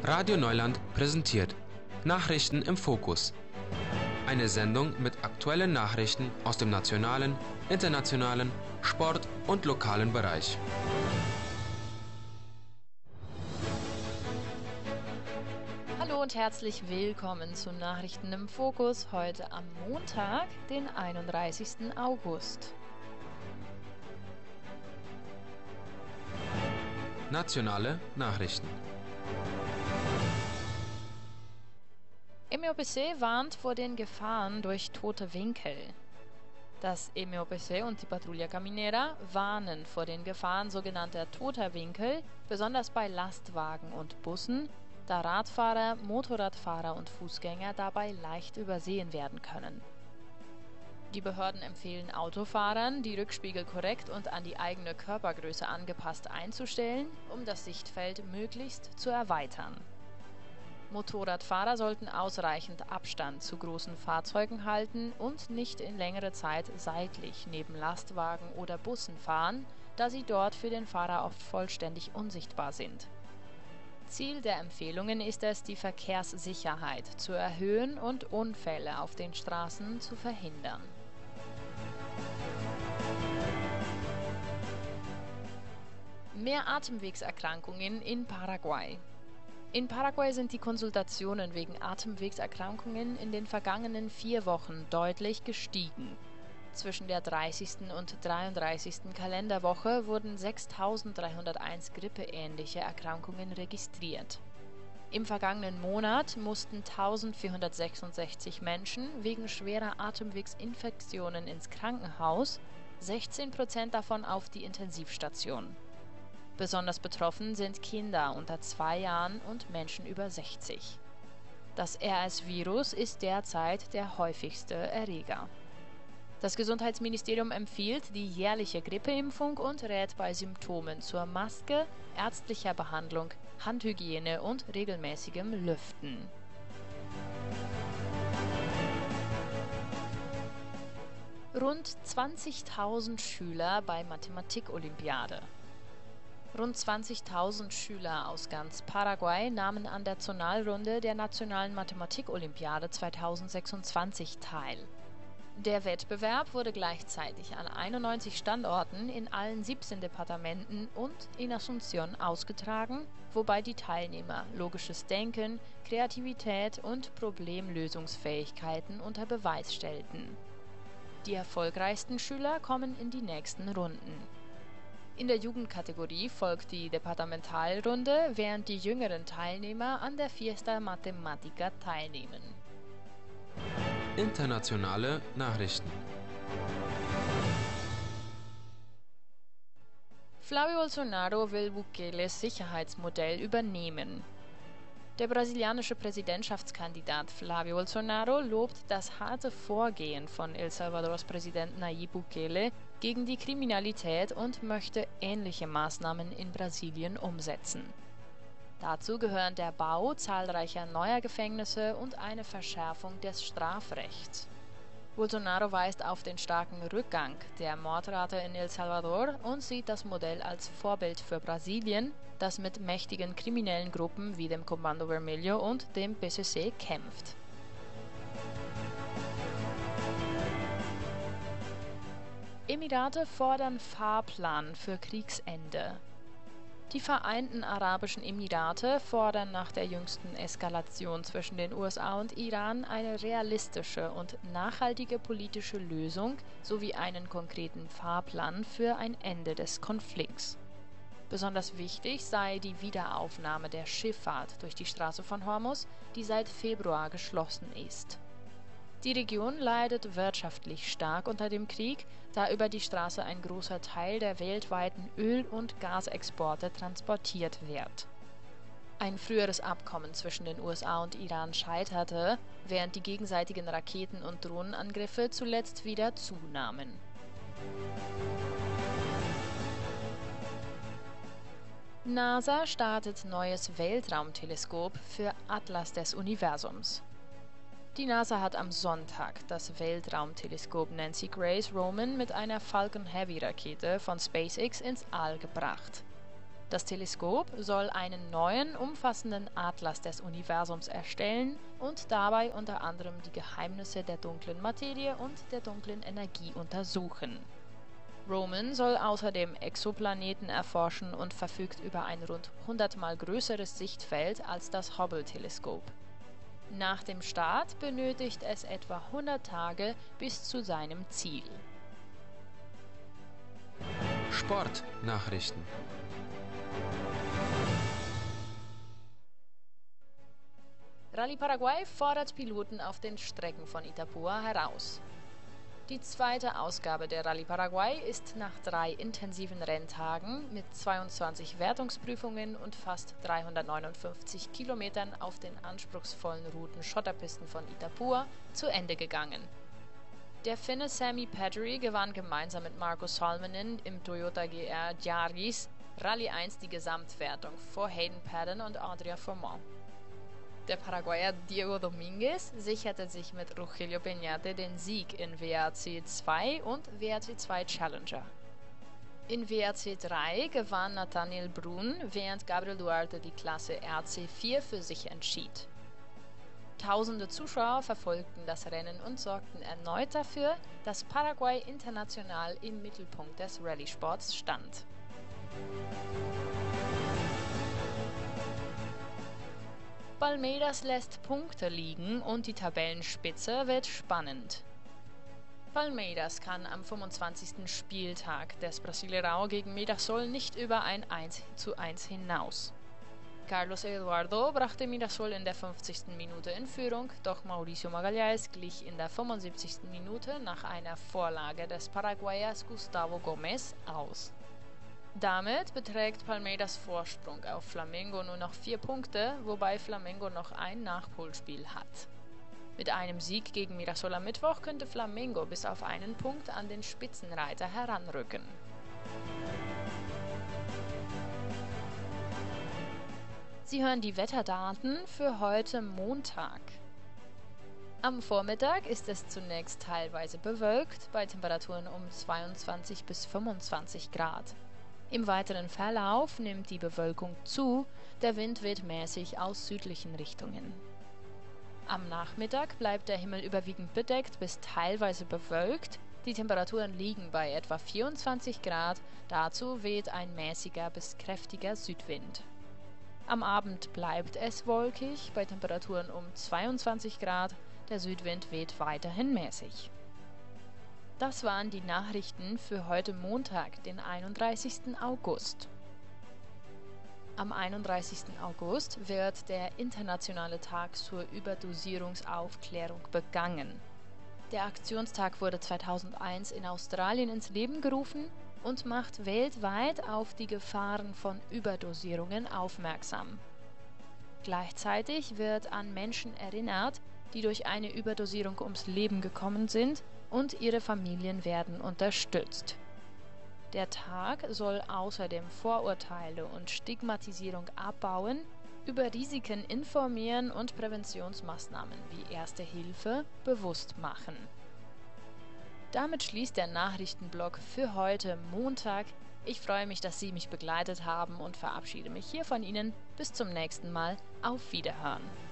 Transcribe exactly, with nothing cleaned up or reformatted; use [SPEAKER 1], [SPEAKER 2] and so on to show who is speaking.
[SPEAKER 1] Radio Neuland präsentiert Nachrichten im Fokus. Eine Sendung mit aktuellen Nachrichten aus dem nationalen, internationalen, Sport- und lokalen Bereich.
[SPEAKER 2] Hallo und herzlich willkommen zu Nachrichten im Fokus heute am Montag, den einunddreißigsten August.
[SPEAKER 1] Nationale Nachrichten.
[SPEAKER 2] M O P C warnt vor den Gefahren durch tote Winkel. Das M O P C und die Patrulla Caminera warnen vor den Gefahren sogenannter toter Winkel, besonders bei Lastwagen und Bussen, da Radfahrer, Motorradfahrer und Fußgänger dabei leicht übersehen werden können. Die Behörden empfehlen Autofahrern, die Rückspiegel korrekt und an die eigene Körpergröße angepasst einzustellen, um das Sichtfeld möglichst zu erweitern. Motorradfahrer sollten ausreichend Abstand zu großen Fahrzeugen halten und nicht in längere Zeit seitlich neben Lastwagen oder Bussen fahren, da sie dort für den Fahrer oft vollständig unsichtbar sind. Ziel der Empfehlungen ist es, die Verkehrssicherheit zu erhöhen und Unfälle auf den Straßen zu verhindern. Mehr Atemwegserkrankungen in Paraguay. In Paraguay sind die Konsultationen wegen Atemwegserkrankungen in den vergangenen vier Wochen deutlich gestiegen. Zwischen der dreißigsten und dreiunddreißigsten Kalenderwoche wurden sechstausenddreihunderteins grippeähnliche Erkrankungen registriert. Im vergangenen Monat mussten eintausendvierhundertsechsundsechzig Menschen wegen schwerer Atemwegsinfektionen ins Krankenhaus, sechzehn Prozent davon auf die Intensivstation. Besonders betroffen sind Kinder unter zwei Jahren und Menschen über sechzig. Das R S-Virus ist derzeit der häufigste Erreger. Das Gesundheitsministerium empfiehlt die jährliche Grippeimpfung und rät bei Symptomen zur Maske, ärztlicher Behandlung, Handhygiene und regelmäßigem Lüften. Rund zwanzigtausend Schüler bei Mathematik-Olympiade. Rund zwanzigtausend Schüler aus ganz Paraguay nahmen an der Zonalrunde der Nationalen Mathematik-Olympiade zweitausendsechsundzwanzig teil. Der Wettbewerb wurde gleichzeitig an einundneunzig Standorten in allen siebzehn Departementen und in Asunción ausgetragen, wobei die Teilnehmer logisches Denken, Kreativität und Problemlösungsfähigkeiten unter Beweis stellten. Die erfolgreichsten Schüler kommen in die nächsten Runden. In der Jugendkategorie folgt die Departamentalrunde, während die jüngeren Teilnehmer an der Fiesta Matematica teilnehmen.
[SPEAKER 1] Internationale Nachrichten.
[SPEAKER 2] Flavio Bolsonaro will Bukeles Sicherheitsmodell übernehmen. Der brasilianische Präsidentschaftskandidat Flavio Bolsonaro lobt das harte Vorgehen von El Salvadors Präsident Nayib Bukele gegen die Kriminalität und möchte ähnliche Maßnahmen in Brasilien umsetzen. Dazu gehören der Bau zahlreicher neuer Gefängnisse und eine Verschärfung des Strafrechts. Bolsonaro weist auf den starken Rückgang der Mordrate in El Salvador und sieht das Modell als Vorbild für Brasilien, das mit mächtigen kriminellen Gruppen wie dem Comando Vermelho und dem P C C kämpft. Emirate fordern Fahrplan für Kriegsende. Die Vereinten Arabischen Emirate fordern nach der jüngsten Eskalation zwischen den U S A und Iran eine realistische und nachhaltige politische Lösung sowie einen konkreten Fahrplan für ein Ende des Konflikts. Besonders wichtig sei die Wiederaufnahme der Schifffahrt durch die Straße von Hormuz, die seit Februar geschlossen ist. Die Region leidet wirtschaftlich stark unter dem Krieg, da über die Straße ein großer Teil der weltweiten Öl- und Gasexporte transportiert wird. Ein früheres Abkommen zwischen den U S A und Iran scheiterte, während die gegenseitigen Raketen- und Drohnenangriffe zuletzt wieder zunahmen. NASA startet neues Weltraumteleskop für Atlas des Universums. Die NASA hat am Sonntag das Weltraumteleskop Nancy Grace Roman mit einer Falcon Heavy Rakete von SpaceX ins All gebracht. Das Teleskop soll einen neuen, umfassenden Atlas des Universums erstellen und dabei unter anderem die Geheimnisse der dunklen Materie und der dunklen Energie untersuchen. Roman soll außerdem Exoplaneten erforschen und verfügt über ein rund hundertmal größeres Sichtfeld als das Hubble-Teleskop. Nach dem Start benötigt es etwa hundert Tage bis zu seinem Ziel.
[SPEAKER 1] Sportnachrichten.
[SPEAKER 2] Rallye Paraguay fordert Piloten auf den Strecken von Itapúa heraus. Die zweite Ausgabe der Rallye Paraguay ist nach drei intensiven Renntagen mit zweiundzwanzig Wertungsprüfungen und fast dreihundertneunundfünfzig Kilometern auf den anspruchsvollen Routen Schotterpisten von Itapúa zu Ende gegangen. Der Finne Sami Padri gewann gemeinsam mit Marko Salminen im Toyota G R Yaris Rallye eins die Gesamtwertung vor Hayden Paddon und Adria Fourmont. Der Paraguayer Diego Dominguez sicherte sich mit Rogelio Peñate den Sieg in W R C zwei und W R C zwei Challenger. In W R C drei gewann Nathaniel Brun, während Gabriel Duarte die Klasse R C vier für sich entschied. Tausende Zuschauer verfolgten das Rennen und sorgten erneut dafür, dass Paraguay international im Mittelpunkt des Rallye-Sports stand. Palmeiras lässt Punkte liegen und die Tabellenspitze wird spannend. Palmeiras kann am fünfundzwanzigsten Spieltag des Brasileirão gegen Mirassol nicht über ein eins zu eins hinaus. Carlos Eduardo brachte Mirassol in der fünfzigsten Minute in Führung, doch Mauricio Magalhães glich in der fünfundsiebzigsten Minute nach einer Vorlage des Paraguayers Gustavo Gomes aus. Damit beträgt Palmeiras Vorsprung auf Flamengo nur noch vier Punkte, wobei Flamengo noch ein Nachholspiel hat. Mit einem Sieg gegen Mirassol am Mittwoch könnte Flamengo bis auf einen Punkt an den Spitzenreiter heranrücken. Sie hören die Wetterdaten für heute Montag. Am Vormittag ist es zunächst teilweise bewölkt, bei Temperaturen um zweiundzwanzig bis fünfundzwanzig Grad. Im weiteren Verlauf nimmt die Bewölkung zu, der Wind weht mäßig aus südlichen Richtungen. Am Nachmittag bleibt der Himmel überwiegend bedeckt bis teilweise bewölkt, die Temperaturen liegen bei etwa vierundzwanzig Grad, dazu weht ein mäßiger bis kräftiger Südwind. Am Abend bleibt es wolkig, bei Temperaturen um zweiundzwanzig Grad, der Südwind weht weiterhin mäßig. Das waren die Nachrichten für heute Montag, den einunddreißigsten August. Am einunddreißigsten August wird der internationale Tag zur Überdosierungsaufklärung begangen. Der Aktionstag wurde zweitausendeins in Australien ins Leben gerufen und macht weltweit auf die Gefahren von Überdosierungen aufmerksam. Gleichzeitig wird an Menschen erinnert, die durch eine Überdosierung ums Leben gekommen sind, und ihre Familien werden unterstützt. Der Tag soll außerdem Vorurteile und Stigmatisierung abbauen, über Risiken informieren und Präventionsmaßnahmen wie Erste Hilfe bewusst machen. Damit schließt der Nachrichtenblock für heute Montag. Ich freue mich, dass Sie mich begleitet haben und verabschiede mich hier von Ihnen. Bis zum nächsten Mal. Auf Wiederhören.